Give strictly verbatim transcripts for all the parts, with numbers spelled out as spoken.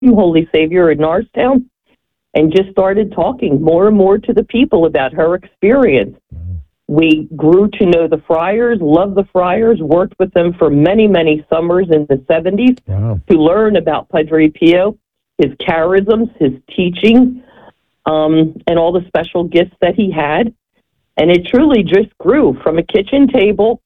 Holy Savior in Norristown, and just started talking more and more to the people about her experience. We grew to know the friars, loved the friars, worked with them for many, many summers in the seventies wow. to learn about Padre Pio, his charisms, his teaching, um, and all the special gifts that he had. And it truly just grew from a kitchen table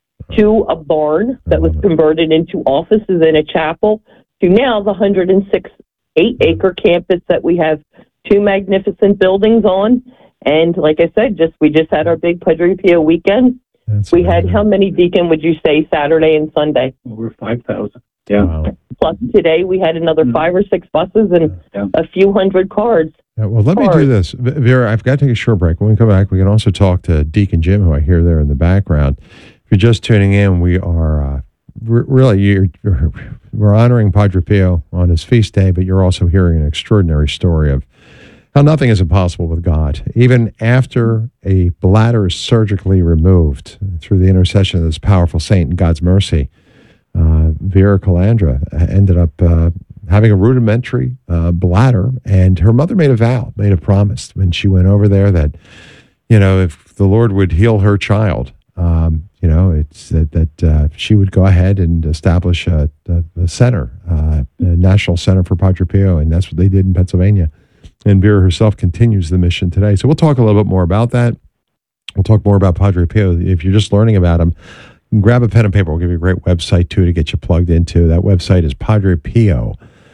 to a barn that was converted into offices and a chapel to now the one hundred six eight-acre campus that we have two magnificent buildings on. And like I said, just we just had our big Padre Pio weekend. That's we amazing. had, how many, Deacon, would you say, Saturday and Sunday? Over five thousand. Yeah. Wow. Plus today we had another Mm. five or six buses and Yeah. a few hundred cars. Yeah, well, let me do this. V- Vera, I've got to take a short break. When we come back, we can also talk to Deacon Jim, who I hear there in the background. If you're just tuning in, we are uh, re- really, you're, you're, we're honoring Padre Pio on his feast day, but you're also hearing an extraordinary story of how nothing is impossible with God. Even after a bladder is surgically removed through the intercession of this powerful saint and God's mercy, uh, Vera Calandra ended up uh, having a rudimentary uh, bladder, and her mother made a vow, made a promise when she went over there that, you know, if the Lord would heal her child, um, you know, it's that, that uh, she would go ahead and establish a, a, a center, uh, a National Center for Padre Pio, and that's what they did in Pennsylvania. And Vera herself continues the mission today. So we'll talk a little bit more about that. We'll talk more about Padre Pio. If you're just learning about him, grab a pen and paper. We'll give you a great website, too, to get you plugged into. That website is padre pio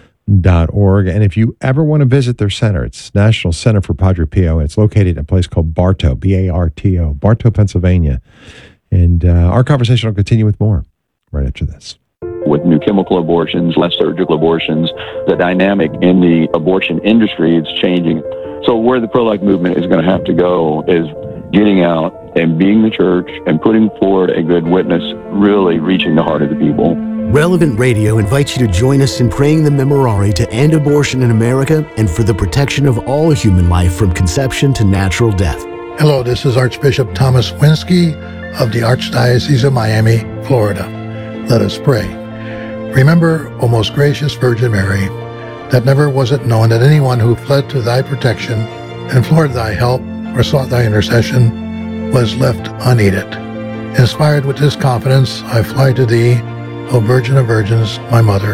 dot org. And if you ever want to visit their center, it's National Center for Padre Pio. And it's located in a place called Bartow, B A R T O, Bartow, Pennsylvania. And uh, our conversation will continue with more right after this. With new chemical abortions, less surgical abortions, the dynamic in the abortion industry is changing. So where the pro-life movement is going to have to go is getting out and being the church and putting forward a good witness, really reaching the heart of the people. Relevant Radio invites you to join us in praying the Memorare to end abortion in America and for the protection of all human life from conception to natural death. Hello, this is Archbishop Thomas Winsky of the Archdiocese of Miami, Florida. Let us pray. Remember, O most gracious Virgin Mary, that never was it known that anyone who fled to thy protection, implored thy help, or sought thy intercession, was left unaided. Inspired with this confidence, I fly to thee, O Virgin of Virgins, my Mother.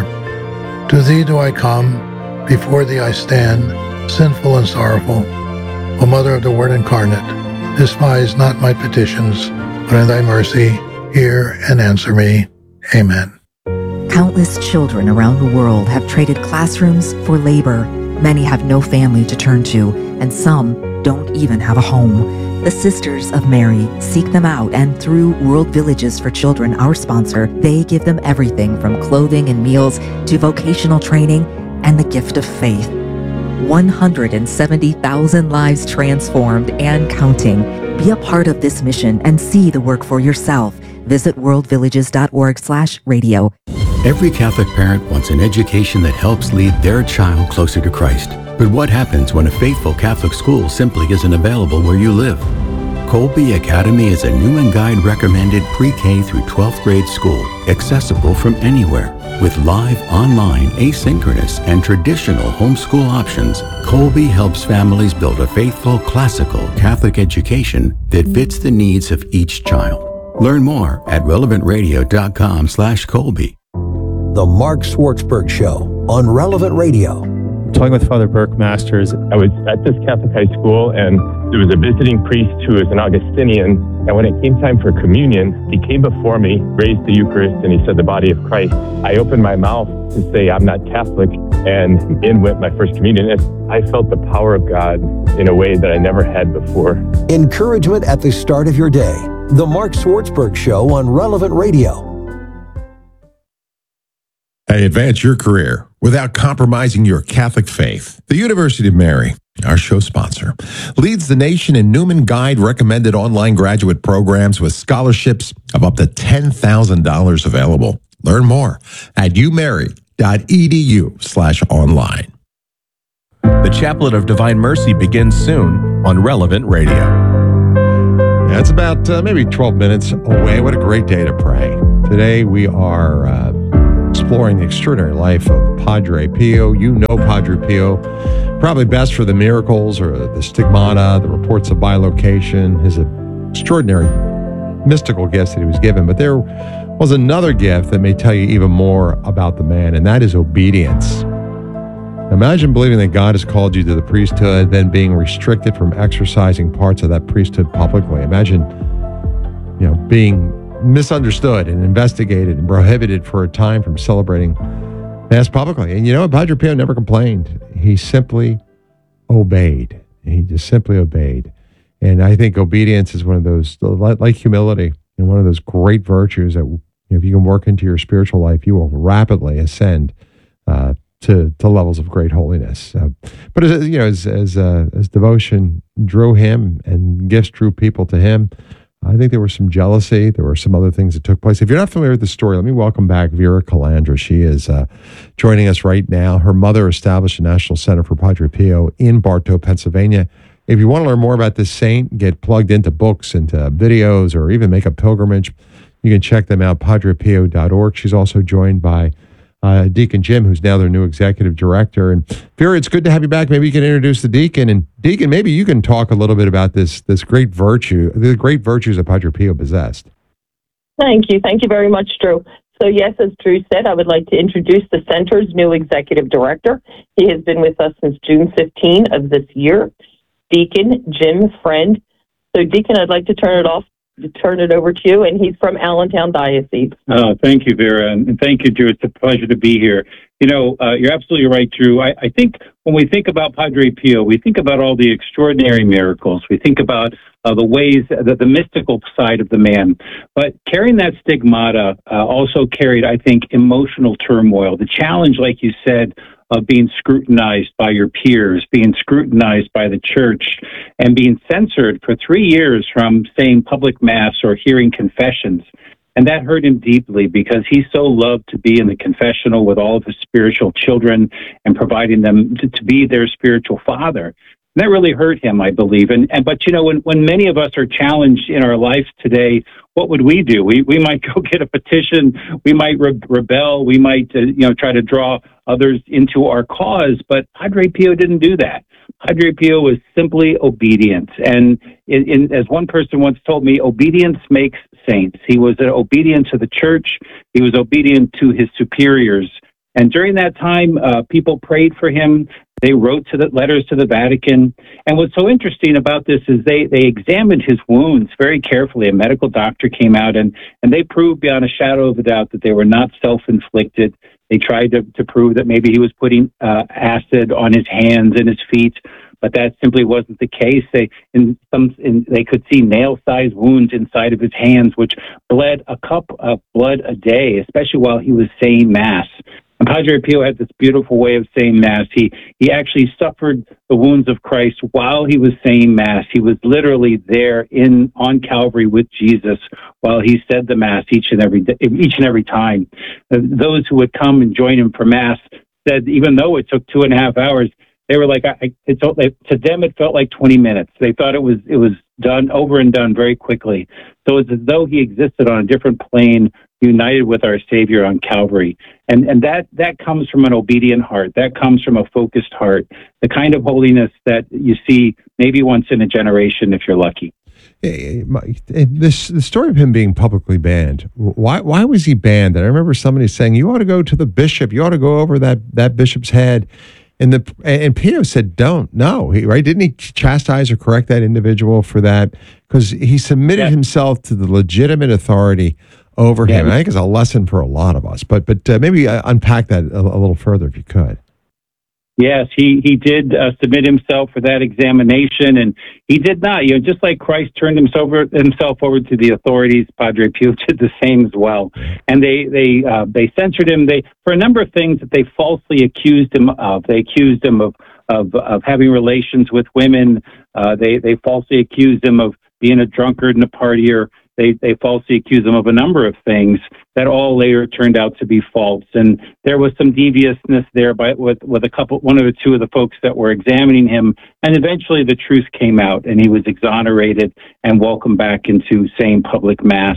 To thee do I come, before thee I stand, sinful and sorrowful. O Mother of the Word incarnate, despise not my petitions, but in thy mercy hear and answer me. Amen. Countless children around the world have traded classrooms for labor. Many have no family to turn to, and some don't even have a home. The Sisters of Mary seek them out, and through World Villages for Children, our sponsor, they give them everything from clothing and meals to vocational training and the gift of faith. one hundred seventy thousand lives transformed and counting. Be a part of this mission and see the work for yourself. Visit worldvillages.org slash radio. Every Catholic parent wants an education that helps lead their child closer to Christ. But what happens when a faithful Catholic school simply isn't available where you live? Colby Academy is a Newman Guide recommended pre-K through twelfth grade school, accessible from anywhere. With live, online, asynchronous, and traditional homeschool options, Colby helps families build a faithful, classical Catholic education that fits the needs of each child. Learn more at relevantradio.com slash Colby. The Mark Swartzberg Show on Relevant Radio. Talking with Father Burke Masters, I was at this Catholic high school, and there was a visiting priest who was an Augustinian, and when it came time for communion, he came before me, raised the Eucharist, and he said, "The body of Christ." I opened my mouth to say, "I'm not Catholic," and in went my first communion. And I felt the power of God in a way that I never had before. Encouragement at the start of your day. The Mark Swartzberg Show on Relevant Radio. Hey, advance your career without compromising your Catholic faith. The University of Mary, our show sponsor, leads the nation in Newman Guide recommended online graduate programs with scholarships of up to ten thousand dollars available. Learn more at umary.edu slash online. The Chaplet of Divine Mercy begins soon on Relevant Radio. Yeah, it's about uh, maybe twelve minutes away. What a great day to pray. Today we are uh, exploring the extraordinary life of Padre Pio. You know Padre Pio probably best for the miracles or the stigmata, the reports of bilocation, his extraordinary mystical gifts that he was given. But there was another gift that may tell you even more about the man, and that is obedience. Imagine believing that God has called you to the priesthood, then being restricted from exercising parts of that priesthood publicly. Imagine, you know, being misunderstood and investigated and prohibited for a time from celebrating Mass publicly. And you know what? Padre Pio never complained. He simply obeyed. He just simply obeyed. And I think obedience is one of those, like humility, and one of those great virtues that, you know, if you can work into your spiritual life, you will rapidly ascend uh, to to levels of great holiness. Uh, but as you know, as as uh, as devotion drew him and gifts drew people to him, I think there was some jealousy. There were some other things that took place. If you're not familiar with the story, let me welcome back Vera Calandra. She is uh, joining us right now. Her mother established a National Center for Padre Pio in Bartow, Pennsylvania. If you want to learn more about this saint, get plugged into books, into videos, or even make a pilgrimage, you can check them out, padre pio dot org. She's also joined by uh, Deacon Jim, who's now their new executive director. And Vera, it's good to have you back. Maybe you can introduce the deacon. And Deacon, maybe you can talk a little bit about this this great virtue, the great virtues that Padre Pio possessed. Thank you. Thank you very much, Drew. So yes, as Drew said, I would like to introduce the center's new executive director. He has been with us since June fifteenth of this year, Deacon Jim Friend. So Deacon, I'd like to turn it off, to turn it over to you, and he's from Allentown Diocese. Oh, thank you, Vera, and thank you, Drew. It's a pleasure to be here. You know, uh, you're absolutely right, Drew. I, I think when we think about Padre Pio, we think about all the extraordinary miracles. We think about uh, the ways, the, the mystical side of the man. But carrying that stigmata uh, also carried, I think, emotional turmoil. The challenge, like you said, of being scrutinized by your peers, being scrutinized by the church, and being censored for three years from saying public mass or hearing confessions. And that hurt him deeply because he so loved to be in the confessional with all of his spiritual children and providing them to, to be their spiritual father. And that really hurt him, I believe. And, and but, you know, when, when many of us are challenged in our lives today, what would we do? We we might go get a petition. We might re- rebel. We might, uh, you know, try to draw others into our cause. But Padre Pio didn't do that. Padre Pio was simply obedient. And in, in, as one person once told me, obedience makes saints. He was uh, obedient to the church. He was obedient to his superiors. And during that time, uh, people prayed for him. They wrote to the letters to the Vatican. And what's so interesting about this is they, they examined his wounds very carefully. A medical doctor came out and, and they proved beyond a shadow of a doubt that they were not self-inflicted. They tried to, to prove that maybe he was putting uh, acid on his hands and his feet, but that simply wasn't the case. They in some in, they could see nail-sized wounds inside of his hands, which bled a cup of blood a day, especially while he was saying Mass. And Padre Pio had this beautiful way of saying Mass. He he actually suffered the wounds of Christ while he was saying Mass. He was literally there in on Calvary with Jesus while he said the Mass each and every each and every time. Uh, those who would come and join him for Mass said, even though it took two and a half hours, they were like, I, it's to them it felt like twenty minutes. They thought it was it was done over and done very quickly. So it's as though he existed on a different plane, united with our Savior on Calvary. And and that, that comes from an obedient heart. That comes from a focused heart, the kind of holiness that you see maybe once in a generation if you're lucky. This the story of him being publicly banned. Why why was he banned? And I remember somebody saying, you ought to go to the bishop. You ought to go over that, that bishop's head. And the and Pio said, "Don't, no." He, right? Didn't he chastise or correct that individual for that? Because he submitted yeah. himself to the legitimate authority over yeah. him. And I think it's a lesson for a lot of us. But but uh, maybe uh, unpack that a, a little further if you could. Yes, he he did uh, submit himself for that examination, and he did not. You know, just like Christ turned himself over, himself over to the authorities, Padre Pio did the same as well. And they they uh, they censored him. They for a number of things that they falsely accused him of. They accused him of of, of having relations with women. Uh, they they falsely accused him of being a drunkard and a partier. They they falsely accused him of a number of things that all later turned out to be false. And there was some deviousness there by with, with a couple, one or two of the folks that were examining him. And eventually the truth came out and he was exonerated and welcomed back into saying public Mass.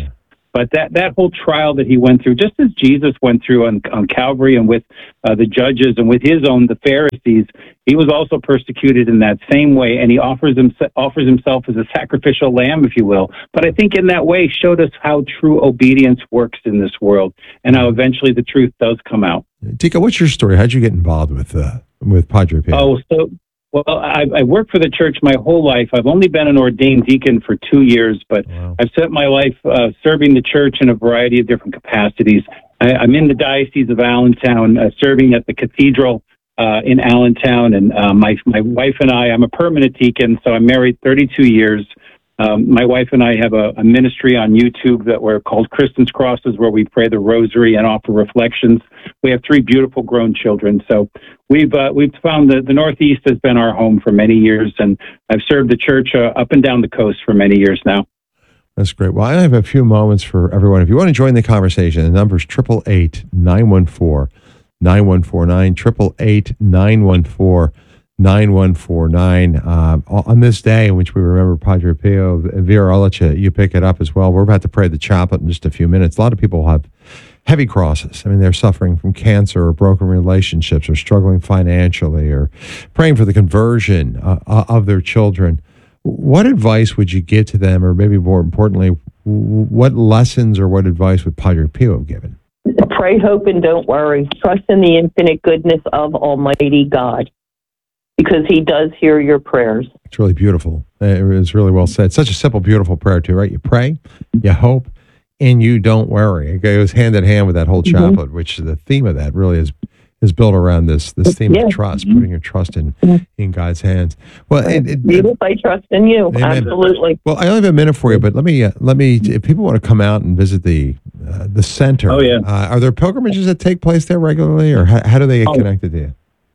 But that, that whole trial that he went through, just as Jesus went through on, on Calvary and with uh, the judges and with his own, the Pharisees, he was also persecuted in that same way, and he offers, him, offers himself as a sacrificial lamb, if you will. But I think in that way showed us how true obedience works in this world and how eventually the truth does come out. Tika, what's your story? How'd you get involved with uh, with Padre Pio? Oh, so... Well, I, I worked for the church my whole life. I've only been an ordained deacon for two years, but wow. I've spent my life uh, serving the church in a variety of different capacities. I, I'm in the Diocese of Allentown, uh, serving at the cathedral uh, in Allentown, and uh, my my wife and I, I'm a permanent deacon, so I'm married thirty-two years. Um, my wife and I have a, a ministry on YouTube that we're called Kristen's Crosses, where we pray the rosary and offer reflections. We have three beautiful grown children. So we've uh, we've found that the Northeast has been our home for many years, and I've served the church uh, up and down the coast for many years now. That's great. Well, I have a few moments for everyone. If you want to join the conversation, the number is eight eight eight, nine one four, nine one four nine, eight eight eight, nine one four, nine one four nine. Uh, on this day in which we remember Padre Pio, Vera, I'll let you, you pick it up as well. We're about to pray the chaplet in just a few minutes. A lot of people have heavy crosses. I mean, they're suffering from cancer or broken relationships or struggling financially or praying for the conversion uh, of their children. What advice would you give to them, or maybe more importantly, what lessons or what advice would Padre Pio have given? Pray, hope, and don't worry. Trust in the infinite goodness of Almighty God, because he does hear your prayers. It's really beautiful. It was really well said. Such a simple, beautiful prayer too, right? You pray, you hope, and you don't worry. It goes hand in hand with that whole chaplet, mm-hmm. which the theme of that really is is built around this this theme yeah. of trust, mm-hmm. putting your trust in mm-hmm. in God's hands. Well, it, it, Jesus, I trust in you. Amen. Absolutely. Well, I only have a minute for you, but let me uh, let me. If people want to come out and visit the uh, the center, oh yeah, uh, are there pilgrimages that take place there regularly, or how, how do they get oh. connected to you?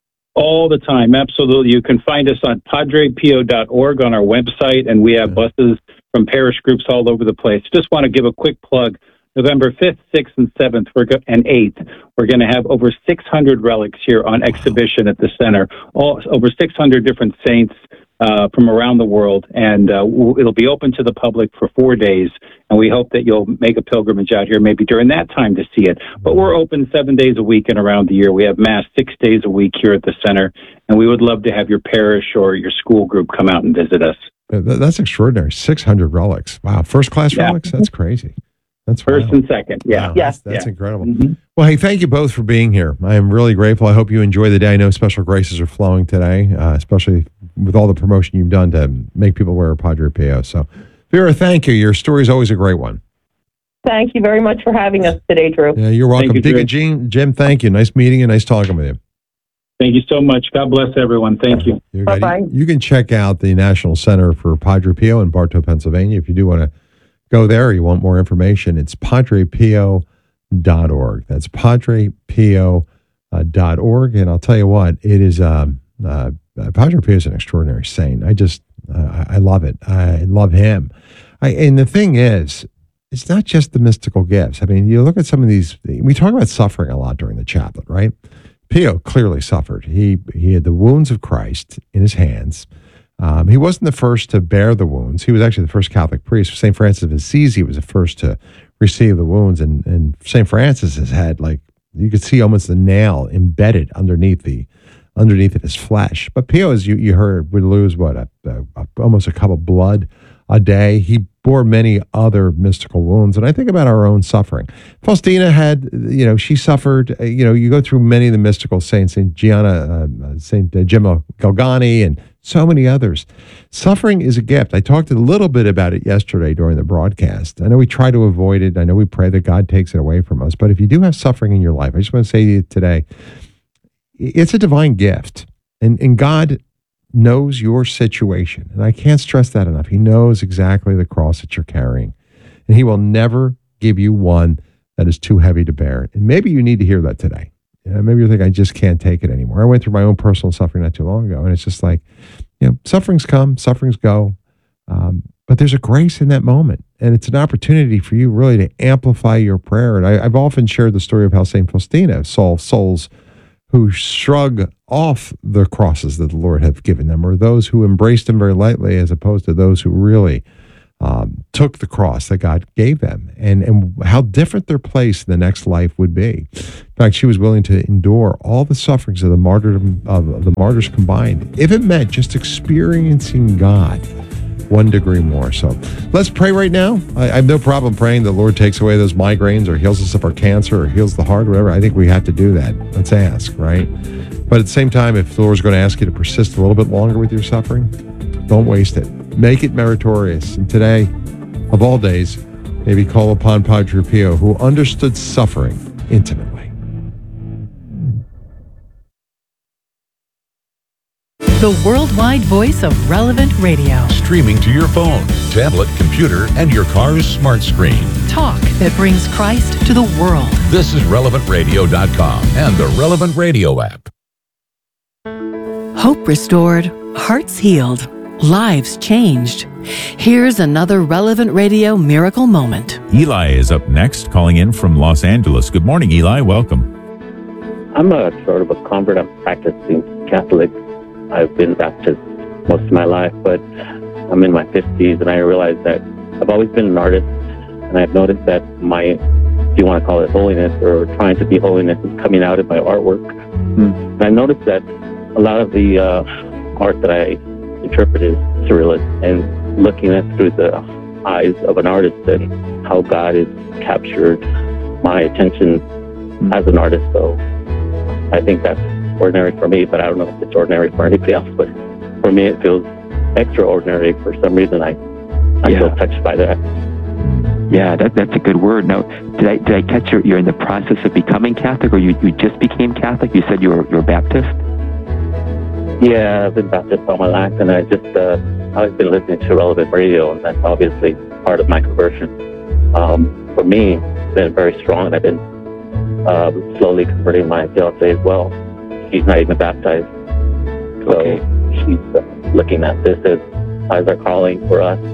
All the time, absolutely. You can find us on padre pio dot org on our website, and we have yeah. buses from parish groups all over the place. Just want to give a quick plug. November fifth, sixth, and seventh, we're go- and eighth, we're going to have over six hundred relics here on exhibition at the center. All over six hundred different saints uh, from around the world, and uh, w- it'll be open to the public for four days. And we hope that you'll make a pilgrimage out here, maybe during that time, to see it. But we're open seven days a week and around the year. We have mass six days a week here at the center, and we would love to have your parish or your school group come out and visit us. That's extraordinary. six hundred relics. Wow, first class yeah. relics. That's crazy. That's first wild. and second. Yeah. Wow, yeah. That's, that's yeah. incredible. Mm-hmm. Well, hey, thank you both for being here. I am really grateful. I hope you enjoy the day. I know special graces are flowing today, uh, especially with all the promotion you've done to make people aware of Padre Pio. So, Vera, thank you. Your story is always a great one. Thank you very much for having us today, Drew. Yeah, you're welcome. You, Deacon Jim, Jim, thank you. Nice meeting you. Nice talking with you. Thank you so much. God bless everyone. Thank you. Bye-bye. You, you can check out the National Center for Padre Pio in Bartow, Pennsylvania. If you do want to go there, or you want more information, it's padre pio dot org. That's padre pio dot org. And I'll tell you what, it is, um, uh, Padre Pio is an extraordinary saint. I just, uh, I love it. I love him. I, and the thing is, it's not just the mystical gifts. I mean, you look at some of these, we talk about suffering a lot during the chaplet, right? Pio clearly suffered. He he had the wounds of Christ in his hands. Um, he wasn't the first to bear the wounds. He was actually the first Catholic priest. Saint Francis of Assisi was the first to receive the wounds. And, and Saint Francis has had, like, you could see almost the nail embedded underneath the underneath of his flesh. But Pio, as you, you heard, would lose, what, a, a, a, almost a cup of blood a day. He bore many other mystical wounds. And I think about our own suffering. Faustina had, you know, she suffered, you know, you go through many of the mystical saints, Saint Gianna, uh, Saint Gemma Galgani, and so many others. Suffering is a gift. I talked a little bit about it yesterday during the broadcast. I know we try to avoid it. I know we pray that God takes it away from us. But if you do have suffering in your life, I just want to say to you today, it's a divine gift. And, and God knows your situation. And I can't stress that enough. He knows exactly the cross that you're carrying. And he will never give you one that is too heavy to bear. And maybe you need to hear that today. You know, maybe you're thinking, I just can't take it anymore. I went through my own personal suffering not too long ago. And it's just like, you know, sufferings come, sufferings go. Um, but there's a grace in that moment. And it's an opportunity for you really to amplify your prayer. And I, I've often shared the story of how Saint Faustina solved souls who shrug off the crosses that the Lord have given them, or those who embraced them very lightly, as opposed to those who really um, took the cross that God gave them, and, and how different their place in the next life would be. In fact, she was willing to endure all the sufferings of the martyrdom of the martyrs combined, if it meant just experiencing God one degree more. So let's pray right now. I, I have no problem praying the Lord takes away those migraines or heals us of our cancer or heals the heart, whatever. I think we have to do that. Let's ask, right? But at the same time, if the Lord's going to ask you to persist a little bit longer with your suffering, don't waste it. Make it meritorious. And today, of all days, maybe call upon Padre Pio, who understood suffering intimately. The worldwide voice of Relevant Radio. Streaming to your phone, tablet, computer, and your car's smart screen. Talk that brings Christ to the world. This is relevant radio dot com and the Relevant Radio app. Hope restored, hearts healed, lives changed. Here's another Relevant Radio miracle moment. Eli is up next, calling in from Los Angeles. Good morning, Eli. Welcome. I'm a sort of a convert. I'm practicing Catholic. I've been Baptist most of my life, but I'm in my fifties, and I realize that I've always been an artist, and I've noticed that my, if you want to call it holiness or trying to be holiness, is coming out in my artwork. Mm. And I noticed that a lot of the uh, art that I interpret is surrealist, and looking at through the eyes of an artist and how God has captured my attention mm. as an artist. So I think that's ordinary for me, but I don't know if it's ordinary for anybody else. But for me, it feels extraordinary. For some reason, I I yeah. feel touched by that. Yeah, that, that's a good word. Now, did I did I catch you? You're in the process of becoming Catholic, or you, you just became Catholic? You said you were you're Baptist. Yeah, I've been Baptist all my life, and I just uh, I've been listening to Relevant Radio, and that's obviously part of my conversion. Um, for me, it's been very strong, and I've been uh, slowly converting my fiance as well. She's not even baptized, so okay. she's uh, looking at this as eyes are calling for us,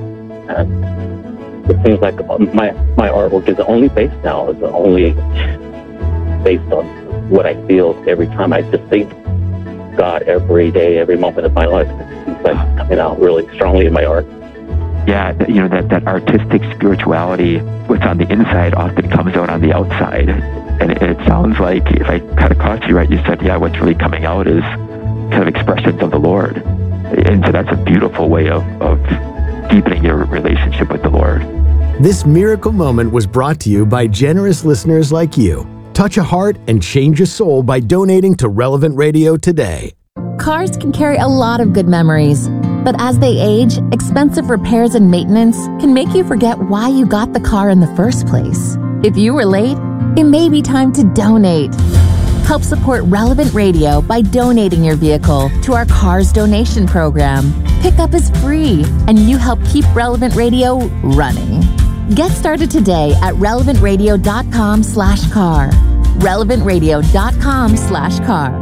and it seems like my my artwork is only based now is only based on what I feel every time I just think God every day, every moment of my life. It seems like it's coming out really strongly in my art. Yeah, you know, that, that artistic spirituality, what's on the inside often comes out on the outside. And it, it sounds like, if I kind of caught you right, you said, yeah, what's really coming out is kind of expressions of the Lord. And so that's a beautiful way of, of deepening your relationship with the Lord. This miracle moment was brought to you by generous listeners like you. Touch a heart and change a soul by donating to Relevant Radio today. Cars can carry a lot of good memories, but as they age, expensive repairs and maintenance can make you forget why you got the car in the first place. If you were late, it may be time to donate. Help support Relevant Radio by donating your vehicle to our Cars Donation Program. Pickup is free, and you help keep Relevant Radio running. Get started today at relevant radio dot com slash car. relevant radio dot com slash car.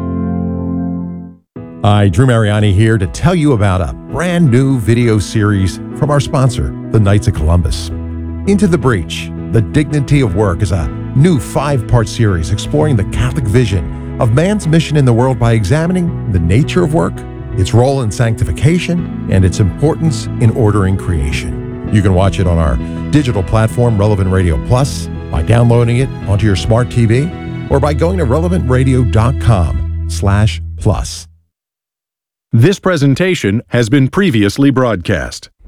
Hi, Drew Mariani here to tell you about a brand new video series from our sponsor, the Knights of Columbus. Into the Breach, The Dignity of Work is a new five-part series exploring the Catholic vision of man's mission in the world by examining the nature of work, its role in sanctification, and its importance in ordering creation. You can watch it on our digital platform, Relevant Radio Plus, by downloading it onto your smart T V, or by going to relevant radio dot com slash plus. This presentation has been previously broadcast.